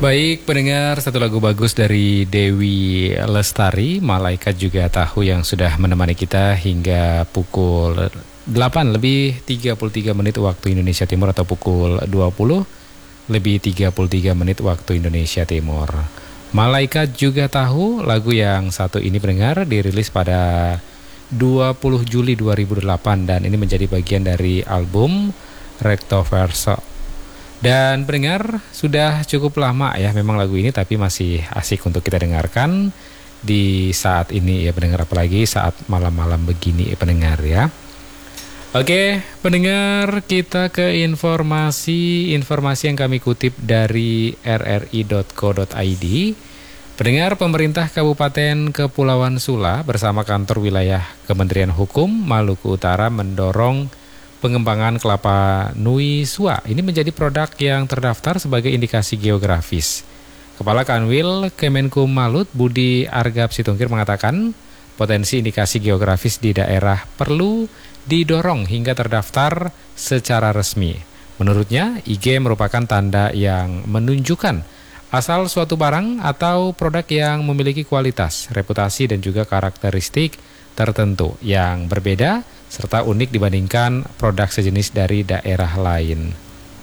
Baik pendengar, satu lagu bagus dari Dewi Lestari, Malaikat Juga Tahu, yang sudah menemani kita hingga pukul 8 lebih 33 menit waktu Indonesia Timur, atau pukul 20 lebih 33 menit waktu Indonesia Timur. Malaikat Juga Tahu, lagu yang satu ini pendengar dirilis pada 20 Juli 2008 dan ini menjadi bagian dari album Recto Verso. Dan pendengar, sudah cukup lama ya memang lagu ini, tapi masih asik untuk kita dengarkan di saat ini ya pendengar, apalagi saat malam-malam begini ya pendengar ya. Oke pendengar, kita ke informasi yang kami kutip dari rri.co.id. Pendengar, pemerintah Kabupaten Kepulauan Sula bersama kantor wilayah Kementerian Hukum Maluku Utara mendorong pengembangan kelapa Nui Sua ini menjadi produk yang terdaftar sebagai indikasi geografis. Kepala Kanwil Kemenkum Malut Budi Argap Situngkir mengatakan potensi indikasi geografis di daerah perlu didorong hingga terdaftar secara resmi. Menurutnya, IG merupakan tanda yang menunjukkan asal suatu barang atau produk yang memiliki kualitas, reputasi dan juga karakteristik tertentu yang berbeda serta unik dibandingkan produk sejenis dari daerah lain.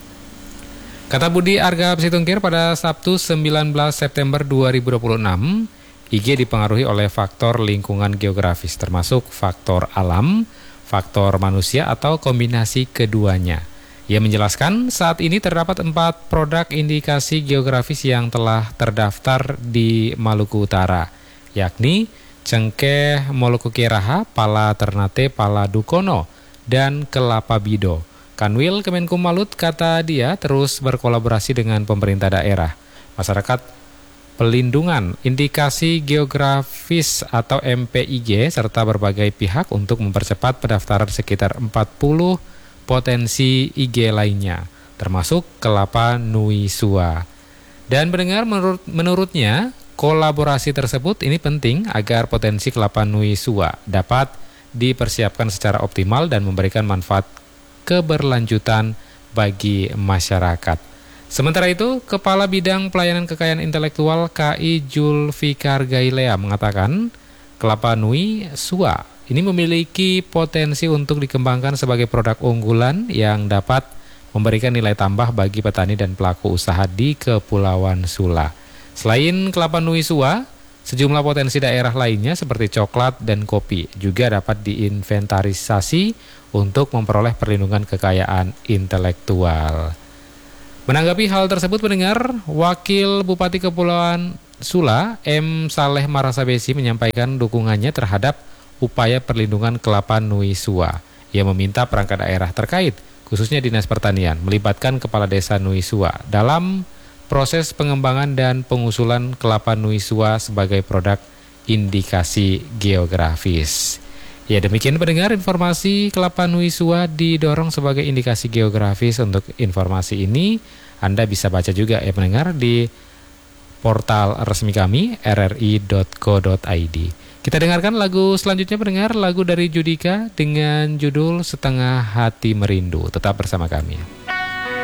Kata Budi Argap Situngkir, pada Sabtu 19 September 2026, IG dipengaruhi oleh faktor lingkungan geografis termasuk faktor alam, faktor manusia atau kombinasi keduanya. Ia menjelaskan saat ini terdapat 4 produk indikasi geografis yang telah terdaftar di Maluku Utara, yakni cengkeh Moluku Keraha, pala Ternate, pala Dukono, dan kelapa bido. Kanwil Kemenkum Malut, kata dia, terus berkolaborasi dengan pemerintah daerah, masyarakat pelindungan indikasi geografis atau MPIG, serta berbagai pihak untuk mempercepat pendaftaran sekitar 40 potensi IG lainnya, termasuk kelapa Nui Sua. Dan pendengar, menurutnya kolaborasi tersebut ini penting agar potensi kelapa Nui Sua dapat dipersiapkan secara optimal dan memberikan manfaat keberlanjutan bagi masyarakat. Sementara itu, Kepala Bidang Pelayanan Kekayaan Intelektual KI Julfikar Gailea mengatakan kelapa Nui Sua ini memiliki potensi untuk dikembangkan sebagai produk unggulan yang dapat memberikan nilai tambah bagi petani dan pelaku usaha di Kepulauan Sula. Selain kelapa Nui Sua, sejumlah potensi daerah lainnya seperti coklat dan kopi juga dapat diinventarisasi untuk memperoleh perlindungan kekayaan intelektual. Menanggapi hal tersebut pendengar, Wakil Bupati Kepulauan Sula, M. Saleh Marasabesi menyampaikan dukungannya terhadap upaya perlindungan kelapa Nui Sua. Ia meminta perangkat daerah terkait, khususnya Dinas Pertanian, melibatkan Kepala Desa Nui Sua dalam proses pengembangan dan pengusulan kelapa Nui Sua sebagai produk indikasi geografis. Ya, demikian pendengar, informasi kelapa Nui Sua didorong sebagai indikasi geografis. Untuk informasi ini Anda bisa baca juga ya pendengar di portal resmi kami rri.co.id. Kita dengarkan lagu selanjutnya pendengar, lagu dari Judika dengan judul Setengah Hati Merindu. Tetap bersama kami.